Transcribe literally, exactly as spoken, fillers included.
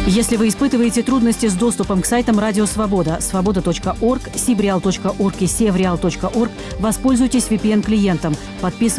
Если вы испытываете трудности с доступом к сайтам Радио Свобода, свобода точка орг, сибреал точка орг и севреал точка орг, воспользуйтесь ви пи эн-клиентом. Подписывайтесь